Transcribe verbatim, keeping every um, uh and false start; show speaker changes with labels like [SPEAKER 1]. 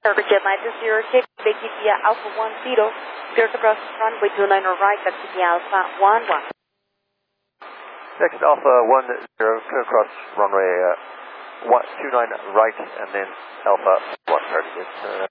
[SPEAKER 1] Perfect jet nine two zero six, take via Alpha one zero, clears across runway two nine right, taxi via Alpha one one.
[SPEAKER 2] Next Alpha one zero, clear across runway uh, one, two nine right, and then Alpha one, target is uh,